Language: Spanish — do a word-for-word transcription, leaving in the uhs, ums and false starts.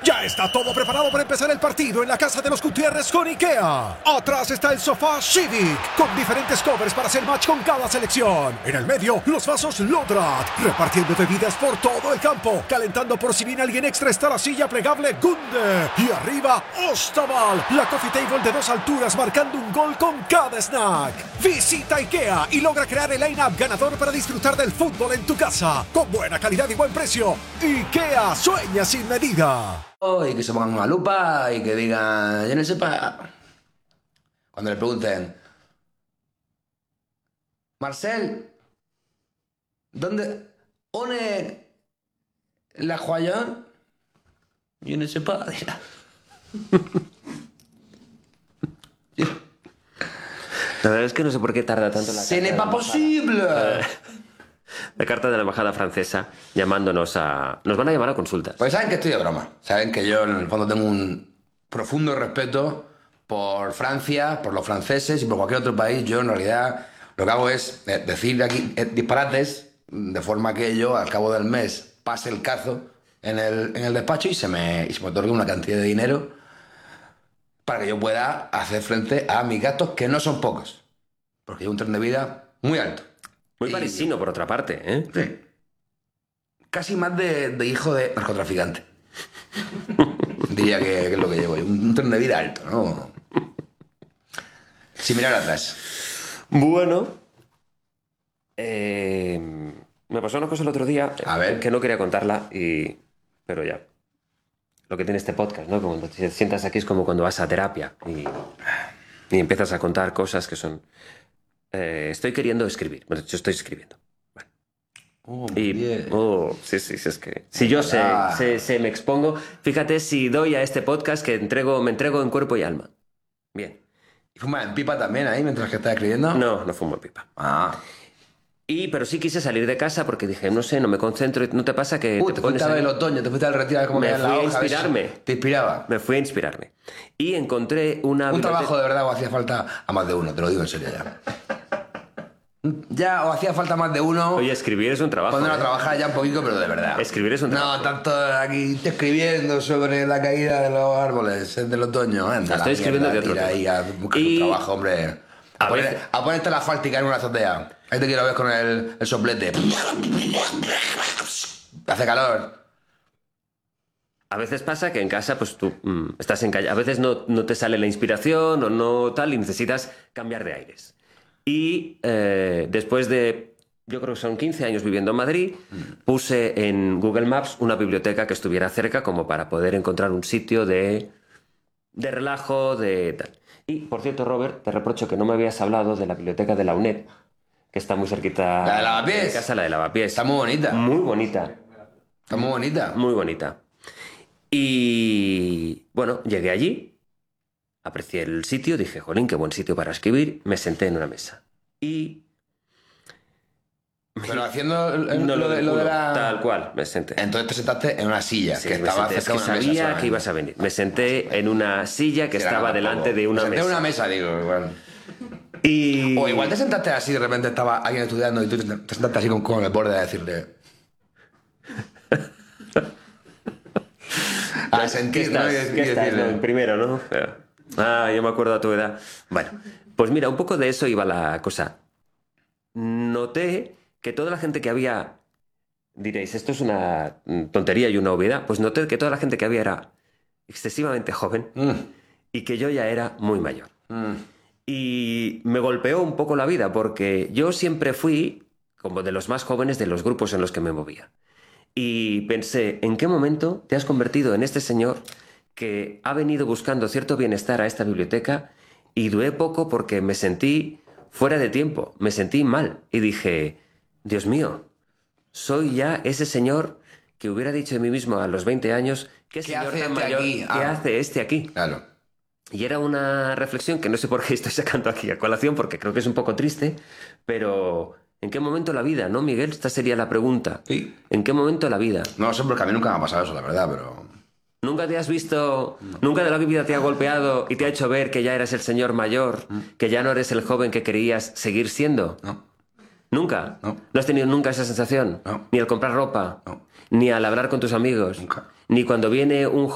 Ya está todo preparado para empezar el partido en la casa de los Gutiérrez con IKEA. Atrás está el sofá Civic, con diferentes covers para hacer match con cada selección. En el medio, los vasos Lodrat, repartiendo bebidas por todo el campo. Calentando por si viene alguien extra está la silla plegable Gunde. Y arriba, Ostaval, la coffee table de dos alturas marcando un gol con cada snack. Visita IKEA y logra crear el line-up ganador para disfrutar del fútbol en tu casa. Con buena calidad y buen precio. IKEA, sueña sin medida. Y que se pongan una lupa y que digan, yo no sepa. Cuando le pregunten, Marcel, ¿dónde? ¿One la Joyón? Yo no sepa. La verdad es que no sé por qué tarda tanto la ¡Ce n'est pas possible! La carta de la embajada francesa llamándonos a... Nos van a llamar a consultas. Pues saben que estoy de broma. Saben que yo en el fondo tengo un profundo respeto por Francia, por los franceses y por cualquier otro país. Yo en realidad lo que hago es decir aquí disparates de forma que yo al cabo del mes pase el cazo en el, en el despacho y se, me, y se me otorgue una cantidad de dinero para que yo pueda hacer frente a mis gastos, que no son pocos. Porque hay un tren de vida muy alto. Muy y... parisino, por otra parte, ¿eh? Sí. Casi más de, de hijo de narcotraficante. Diría que, que es lo que llevo. Un, un tren de vida alto, ¿no? Sin mirar atrás. Bueno. Eh, me pasó una cosa el otro día. A ver. Que no quería contarla, y pero ya. Lo que tiene este podcast, ¿no? Cuando te sientas aquí es como cuando vas a terapia y, y empiezas a contar cosas que son... Eh, estoy queriendo escribir. Bueno, yo estoy escribiendo. Bueno. Oh, y, bien. oh, sí, sí, sí, es que... Si yo sé, sé, sé, me expongo... Fíjate si doy a este podcast que entrego, me entrego en cuerpo y alma. Bien. ¿Y fumas en pipa también ahí mientras que estás escribiendo? No, no fumo en pipa. Ah. Y, pero sí quise salir de casa porque dije, no sé, no me concentro. ¿No te pasa que Uh, te, te pones fuiste ahí? al otoño, te fuiste al retiro a ver cómo Me caía la fui a hoja, inspirarme. ¿ves? ¿Te inspiraba? Me fui a inspirarme. Y encontré una... Un trabajo de verdad o hacía falta a más de uno, te lo digo en serio ya. Ya, o hacía falta más de uno. Oye, escribir es un trabajo. Poner a ¿eh? trabajar ya un poquito, pero de verdad. Escribir es un trabajo. No, tanto aquí escribiendo sobre la caída de los árboles del otoño. Anda, Estoy escribiendo de otro tira tema. ahí a buscar Y- un trabajo, hombre. A, A poner- veces- a ponerte la fáltica en una azotea. Ahí te quiero ver con el, el soplete. Hace calor. A veces pasa que en casa, pues tú mm, estás en calle. A veces no, no te sale la inspiración o no tal y necesitas cambiar de aires. Y eh, después de, yo creo que son quince años viviendo en Madrid, puse en Google Maps una biblioteca que estuviera cerca como para poder encontrar un sitio de, de relajo, de tal. Y, por cierto, Robert, te reprocho que no me habías hablado de la biblioteca de la UNED, que está muy cerquita ¿La de Lavapiés? de casa, la de Lavapiés. Está muy bonita. Muy bonita. Está muy bonita. Muy bonita. Y bueno, llegué allí, aprecié el sitio, dije, jolín, qué buen sitio para escribir, me senté en una mesa. Y... Pero haciendo el- el- no lo, de, lo de la... Tal cual, me senté. Entonces te sentaste en una silla Sí, que me estaba senté. Es cerca que de una mesa. sabía solamente. que ibas a venir. Me senté en una silla que Sí, era estaba nada, delante poco. de una Me senté mesa. en una mesa, digo, igual. Y... O igual te sentaste así, de repente estaba alguien estudiando y tú te te sentaste así con, con el borde a decirle... a ¿Qué sentir, ¿no? estás? Y, y ¿Qué estás? decirle... No, en primero, ¿no? Ah, yo me acuerdo a tu edad. Bueno, pues mira, un poco de eso iba la cosa. Noté que toda la gente que había... Diréis, esto es una tontería y una obviedad. Pues noté que toda la gente que había era excesivamente joven Mm, y que yo ya era muy mayor. mm. Y me golpeó un poco la vida porque yo siempre fui como de los más jóvenes de los grupos en los que me movía. Y pensé, ¿en qué momento te has convertido en este señor que ha venido buscando cierto bienestar a esta biblioteca? Y duré poco porque me sentí fuera de tiempo, me sentí mal. Y dije, Dios mío, soy ya ese señor que hubiera dicho de mí mismo a los veinte años, ¿qué ¿Qué señor hace tan este mayor? aquí? ¿Qué Ah. hace este aquí? Claro. Y era una reflexión que no sé por qué estoy sacando aquí a colación, porque creo que es un poco triste, pero ¿en qué momento la vida, no, Miguel? Esta sería la pregunta. Sí. ¿En qué momento la vida? No sé, porque a mí nunca me ha pasado eso, la verdad, pero... ¿Nunca te has visto, nunca de la vida te ha golpeado y te ha hecho ver que ya eres el señor mayor, que ya no eres el joven que querías seguir siendo? No. ¿Nunca? No. ¿No has tenido nunca esa sensación? No. Ni al comprar ropa, No. ni al hablar con tus amigos, Nunca. ni cuando viene un